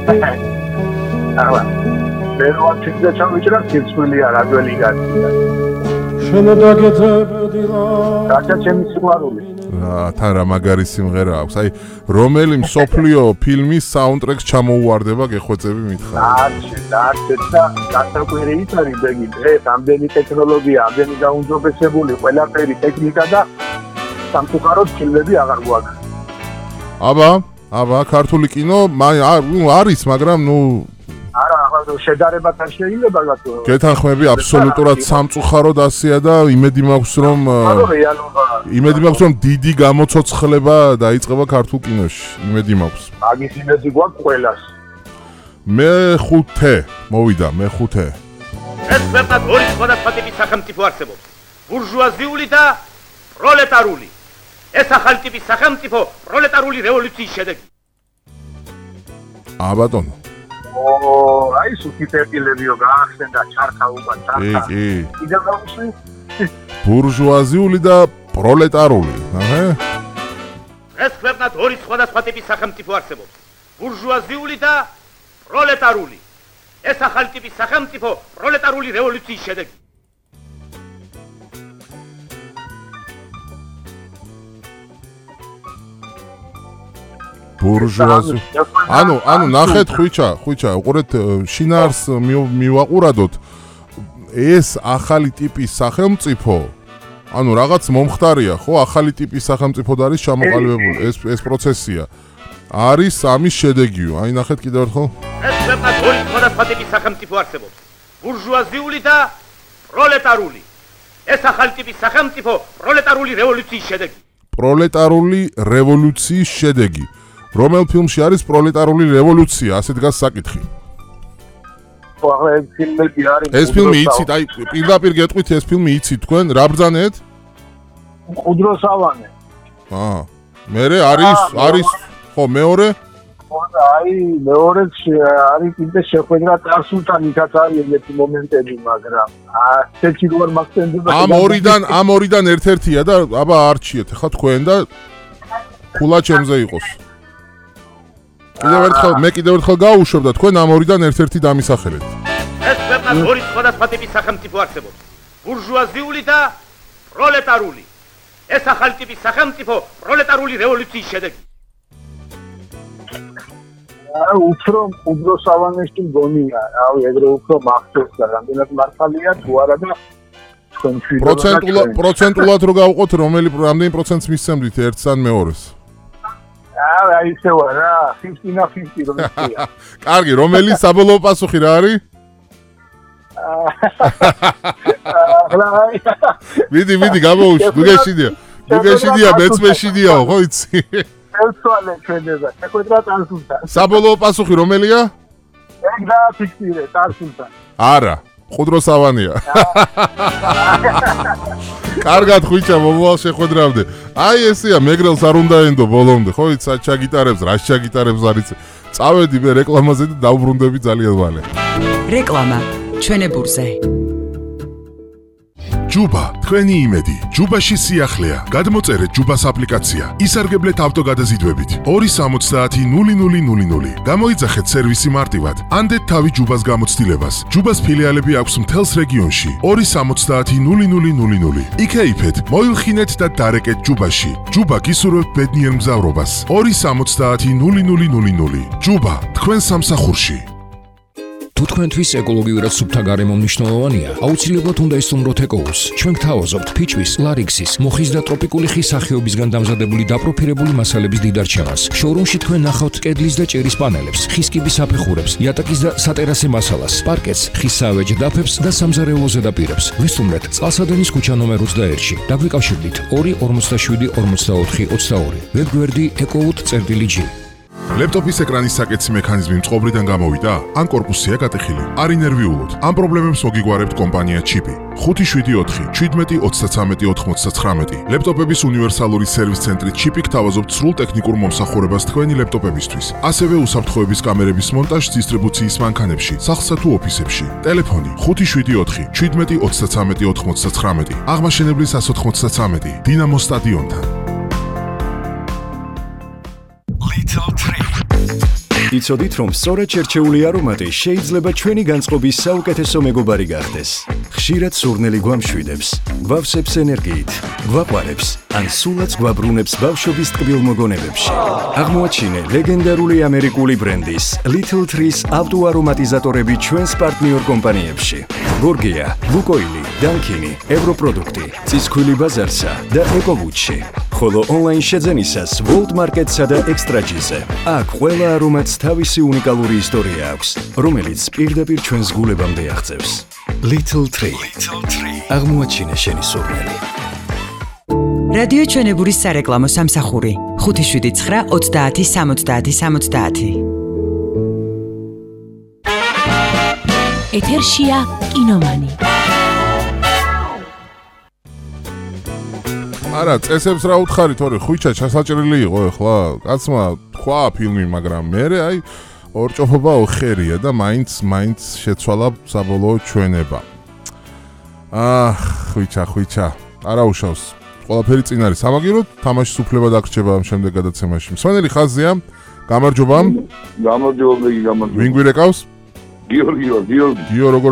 აბა მე როაჩიძე ჩავიჭრა სიცხვილი არა ძველი გაცია რაცა ჩემი სიყვარული თან რა მაგარი სიმღერა აქვს აი რომელი მსოფლიო ფილმის საუნდტრეკს ჩამოუვარდება გეხვეწები მითხრა არჩე და გასაკვირი ის არის ბეგი დღეს ამდენი ტექნოლოგია ამდენი გაუმჯობესებული ყველაფერი ტექნიკა და სამწუხაროდ ფილმები აღარ გვაქვს აბა ქართული კინო არის მაგრამ არა შედარებათ არ შეიძლება გათო გეთანხმები აბსოლუტურად სამწუხაროდ ასეა და იმედი მაქვს რომ დიდი გამოცოცხლება დაიწყება ქართულ კინოში იმედი მაქვს მაგის იმედი გვაქვს ყველას მე-5 მოვიდა მე-5 ეს ქვეყნად ორი სხვადასხვა ტიპის სახელმწიფო არსებობს ბურჟუაზიული და პროლეტარული ეს ახალი ტიპის სახელმწიფო პროლეტარული რევოლუციის შედეგი ბატონო აი სუპერპილებიო გაახსენდა ჩარხა უკვე ჩარხა კიდე გავუსვი ბურჟუაზიული და პროლეტარული ეს ქვეყნად ორი სხვადასხვა ტიპის სახელმწიფო არსებობს ბურჟუაზიული და პროლეტარული ეს ახალი ტიპის სახელმწიფო პროლეტარული რევოლუციის შედეგი ბურჟუაზი ანუ ნახეთ ხვიჩა უყურეთ შინაარს მივაყურადოთ ეს ახალი ტიპის სახელმწიფო ანუ რაღაც მომხდარია ხო ახალი ტიპის სახელმწიფო და არის ჩამოყალიბებული ეს პროცესია არის ამის შედეგიო აი ნახეთ კიდევ ერთხელ ეს ქვეყნად ორი სხვადასხვა ტიპის სახელმწიფო არსებობს ბურჟუაზიული და პროლეტარული ეს ახალი ტიპის სახელმწიფო პროლეტარული რევოლუციის შედეგი პროლეტარული რევოლუციის შედეგი რომელ ფილმში არის პროლეტარული რევოლუცია ასე დგას საკითხი ეს ფილმი იცით აი პირდაპირ გეტყვით ეს ფილმი იცით თქვენ რა ბრძანეთ მყუდროსავანე მერე არის ხო მეორე აი მეორეც არის კიდე შეხვედრა ტარსულთანითაც არის ეგეთი მომენტები მაგრამ ასეთი როგორ მაგცენდება ამ ორიდან ერთ-ერთია და აბა არჩიეთ ხა თქვენ და ქულა ჩემზე იყოს კიდევ ერთხელ გაუშვებ და თქვენ ამ ორიდან ერთ-ერთი დამისახელეთ. ეს ქვეყნად ორი სხვადასხვა ტიპის სახელმწიფო არსებობს. ბურჟუაზიული და პროლეტარული. ეს ახალი ტიპის სახელმწიფო პროლეტარული რევოლუციის შედეგი. უფრო უბრალოდ მგონია, რავი, ეგრე უფრო მახსოვს და რამდენად მართალია თუ არა და პროცენტულად რო გავყოთ, რამდენი პროცენტს მისცემდით ერთს ან მეორეს? აი ისე ვარა, 50-50 რომ ისეა. კარგი, რომელი საბოლოო პასუხი რა არის? მიდი გამოუშვი, ნუ გეშიდია, მეც მეშიდიაო, ხო იცი? ელსვალე ჩვენება, შეხვედრა ტარსულთან. საბოლოო პასუხი რომელია? ეგ დააფიქსირე, ტარსულთან. არა, ხუდროსავანია. კარგად ხვიჩა, მომავალ შეხვედრამდე. აი ესეა, მეგრელს არ უნდა ენდო ბოლომდე, ხო იცი, ჩაგიტარებს, რა ჩაგიტარებს არის. წავედი მე რეკლამაზე და დავბრუნდები ძალიან მალე. რეკლამა ჩვენებურზე. ჯუბა, თქვენი იმედი. ჯუბაში სიახლეა. გადმოწერეთ ჯუბას აპლიკაცია. ისარგებლეთ ავტოგადაზიდვებით. 270-0000. გამოიძახეთ სერვისი მარტივად. ანდეთ თავი ჯუბას გამოცდილებას. ჯუბას ფილიალები აქვს მთელს რეგიონში. 270-0000. იქეიფეთ, მოილხინეთ და დარეკეთ ჯუბაში. ჯუბა გისურვებთ ბედნიერ მგზავრობას. 270-0000. ჯუბა, თქვენ სამსახურში. თუ თქვენთვის ეკოლოგიურად სუფთა გარემო მნიშვნელოვანია, აუცილებლად უნდა ისტუმროთ ეკოუს. ჩვენ გთავაზობთ ფიჭვის, ლარიქსის, მუხის და ტროპიკული ხის სახეობისგან დამზადებული დაპროფილებული მასალების დიდარჩევას. შოურუმში თქვენ ნახავთ კედლის და ჭერის პანელებს, ხის კიბის საფეხურებს, იატაკის და სატერასე მასალას, პარკეტს, ხის სავეჯ დაფებს და სამზარეულო ზედაპირებს. ვისტუმრეთ წყალსადენის ქუჩა ნომერ 21-ში. დაგვიკავშირდით 247-44-22. ვებგვერდი ecowood.gr. ლეპტოპის ეკრანის საკეთსი მექანიზმი მწყობრიდან გამოვიდა? ან კორპუსია გატეხილი? არ ინერვიულოთ. ამ პრობლემებს მოგიგგვარებთ კომპანია ჩიპი. 574-17-99. ლეპტოპების უნივერსალური სერვის ცენტრი ჩიპი გთავაზობთ სრულ ტექნიკურ მომსახურებას თქვენი ლეპტოპებისთვის. ასევე უსაფრთხოების კამერების მონტაჟს დისტრიბუციის მანქანებში, სახლსა თუ ოფისებში. ტელეფონი 574-17-99. აღმაშენებლის 193. დინამო სტადიონთან. Little Trip იცოდით, რომ სწორად შერჩეული არომატი შეიძლება ჩვენი განწყობის საუკეთესო მეგობარი გახდეს. ხშირად სურნელი გვამშვიდებს, გვავსებს ენერგიით, გვაყვარებს, ან სულაც გვაბრუნებს ბავშვობის ტკბილ მოგონებებში. აღმოაჩინე ლეგენდარული ამერიკული ბრენდის Little Trees ავტოარომატიზატორები ჩვენს პარტნიორ კომპანიებში. გორგია, ლუკოილი, დანკინი, ევროპროდუქტი, ცისქვილი ბაზარსა და ეკოვუჩი. ხოლო ონლაინ შეძენისას World Market-სა და Extra-G-ზე. აქ ყველა არომატს თავისი უნიკალური ისტორია აქვს, რომელიც პირდაპირ ჩვენს გულებამდე აღწევს. Little Tree. აღმოაჩინე შენი სურნელი. რადიო ჩვენებურის სარეკლამო სამსახური 579 30 70 70. ეთერშია კინომანი. არა, წესებს რა უთხარი, თორე ხვიჩა ჩასაჭრელი იყო ეხლა. კაცმა თქვა ფილმი, მაგრამ მე აი ორჭოფობა ოხერია და მაინც შეცვალა საბოლოო ჩვენება. ხვიჩა, არა უშავს. ყველაფერი წინ არის. სამაგიეროდ თამაშის უფლება დაგრჩება ამ შემდეგ გადაცემაში. მსვენელი ხაზია. გამარჯობა. გამარჯობა, ვინ გვირეკავს? გიორგი. გიო, როგორ